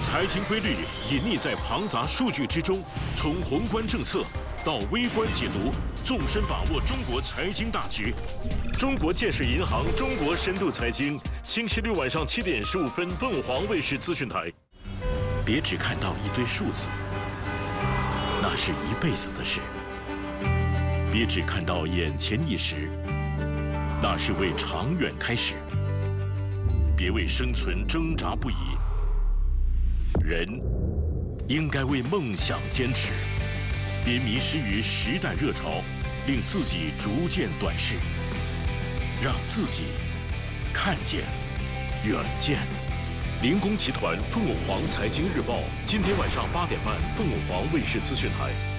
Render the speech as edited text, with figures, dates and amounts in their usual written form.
财经规律隐匿在庞杂数据之中，从宏观政策到微观解读，纵深把握中国财经大局。中国建设银行中国深度财经，星期六晚上7点15分，凤凰卫视资讯台。别只看到一堆数字，那是一辈子的事；别只看到眼前一时，那是为长远开始。别为生存挣扎不已，人应该为梦想坚持。别迷失于时代热潮，令自己逐渐短视，让自己看见远见。林工集团凤凰财经日报，今天晚上8点半，凤凰卫视资讯台。